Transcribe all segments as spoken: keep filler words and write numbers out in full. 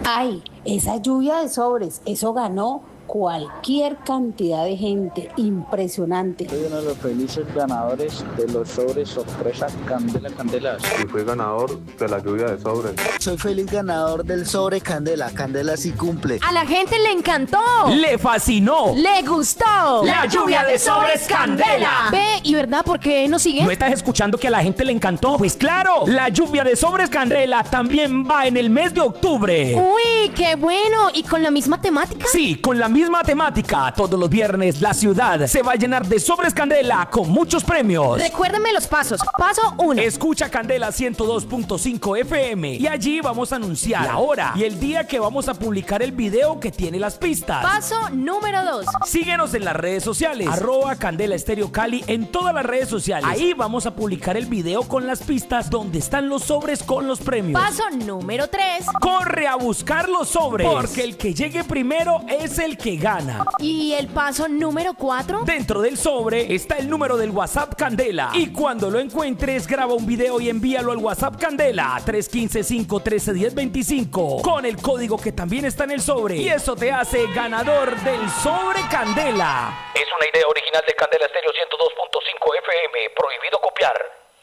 Ay, esa lluvia de sobres, eso ganó cualquier cantidad de gente, impresionante. Soy uno de los felices ganadores de los sobres sorpresa Candela Candela. Y fui ganador de la lluvia de sobres. Soy feliz ganador del sobre Candela. Candela sí cumple. A la gente le encantó. Le fascinó. Le gustó. La lluvia de sobres Candela. Ve, ¿y verdad por qué no sigue? ¿No estás escuchando que a la gente le encantó? Pues claro, la lluvia de sobres Candela también va en el mes de octubre. Uy, qué bueno. ¿Y con la misma temática? Sí, con la misma temática. Todos los viernes la ciudad se va a llenar de sobres Candela con muchos premios. Recuérdame los pasos. Paso uno. Escucha Candela ciento dos punto cinco F M y allí vamos a anunciar la hora y el día que vamos a publicar el video que tiene las pistas. Paso número dos. Síguenos en las redes sociales, arroba Candela Estéreo Cali en todas las redes sociales. Ahí vamos a publicar el video con las pistas donde están los sobres con los premios. Paso número tres. Corre a buscar los sobres, porque el que llegue primero es el que gana. ¿Y el paso número cuatro? Dentro del sobre está el número del WhatsApp Candela. Y cuando lo encuentres, graba un video y envíalo al WhatsApp Candela tres uno cinco, cinco uno tres, uno cero dos cinco con el código que también está en el sobre. Y eso te hace ganador del sobre Candela. Es una idea original de Candela Estéreo ciento dos punto cinco F M. Prohibido copiar.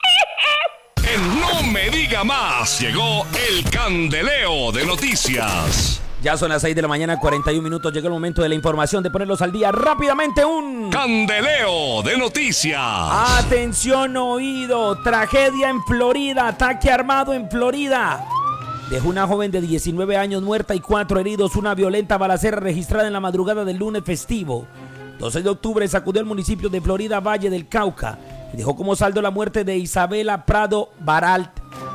En No Me Diga Más llegó el candeleo de noticias. Ya son las seis de la mañana, cuarenta y un minutos. Llegó el momento de la información, de ponerlos al día rápidamente. Un candeleo de noticias. Atención, oído. Tragedia en Florida. Ataque armado en Florida. Dejó una joven de diecinueve años muerta y cuatro heridos. Una violenta balacera registrada en la madrugada del lunes festivo. doce de octubre sacudió el municipio de Florida, Valle del Cauca, y dejó como saldo la muerte de Isabela Prado Baralt,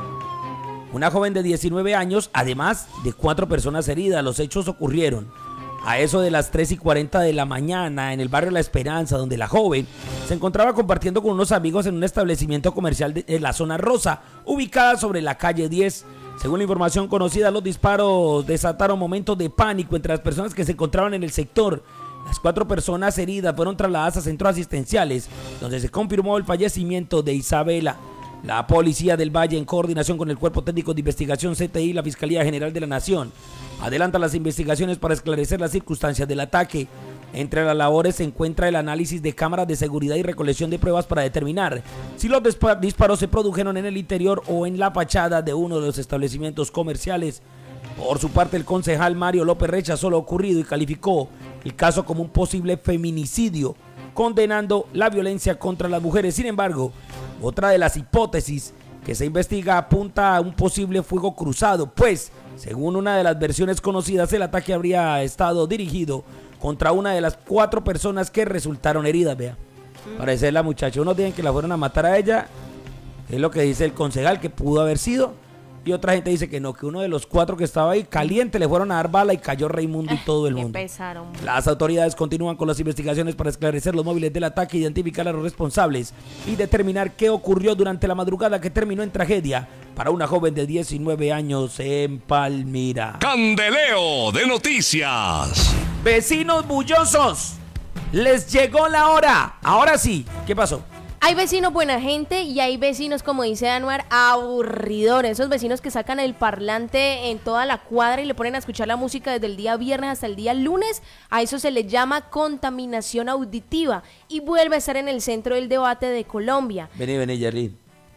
una joven de diecinueve años, además de cuatro personas heridas. Los hechos ocurrieron a eso de las tres y cuarenta de la mañana en el barrio La Esperanza, donde la joven se encontraba compartiendo con unos amigos en un establecimiento comercial de, de la zona rosa, ubicada sobre la calle diez. Según la información conocida, los disparos desataron momentos de pánico entre las personas que se encontraban en el sector. Las cuatro personas heridas fueron trasladadas a centros asistenciales, donde se confirmó el fallecimiento de Isabela. La Policía del Valle, en coordinación con el Cuerpo Técnico de Investigación C T I y la Fiscalía General de la Nación, adelanta las investigaciones para esclarecer las circunstancias del ataque. Entre las labores se encuentra el análisis de cámaras de seguridad y recolección de pruebas para determinar si los disparos se produjeron en el interior o en la fachada de uno de los establecimientos comerciales. Por su parte, el concejal Mario López rechazó lo ocurrido y calificó el caso como un posible feminicidio, condenando la violencia contra las mujeres. Sin embargo, otra de las hipótesis que se investiga apunta a un posible fuego cruzado, pues, según una de las versiones conocidas, el ataque habría estado dirigido contra una de las cuatro personas que resultaron heridas. Vea, mm. parece la muchacha. Unos dicen que la fueron a matar a ella, es lo que dice el concejal, que pudo haber sido. Y otra gente dice que no, que uno de los cuatro que estaba ahí caliente le fueron a dar bala y cayó Raimundo y todo el mundo. Empezaron. Las autoridades continúan con las investigaciones para esclarecer los móviles del ataque, identificar a los responsables y determinar qué ocurrió durante la madrugada que terminó en tragedia para una joven de diecinueve años en Palmira. Candeleo de noticias. Vecinos bullosos, les llegó la hora. Ahora sí, ¿qué pasó? Hay vecinos buena gente y hay vecinos, como dice Anuar, aburridores. Esos vecinos que sacan el parlante en toda la cuadra y le ponen a escuchar la música desde el día viernes hasta el día lunes. A eso se le llama contaminación auditiva y vuelve a estar en el centro del debate de Colombia. Vení, vení, Jerry.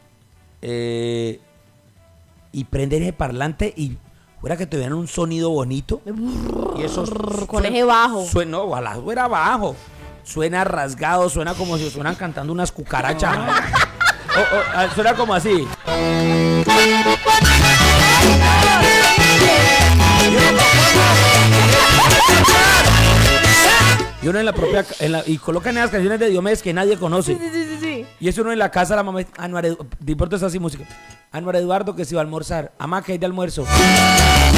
Eh, y prender ese parlante y fuera que te vean un sonido bonito. Y eso con ese bajo. Suena, no, ojalá fuera bajo. Suena rasgado, suena como si estuvieran cantando unas cucarachas. oh, oh, suena como así. Y uno en la propia en la, y colocan esas canciones de Diomedes que nadie conoce. Sí, sí, sí, sí. Y es uno en la casa, la mamá, Anuar, de importa esa así música. Anuar Eduardo que se iba a almorzar. Amá, que hay de almuerzo.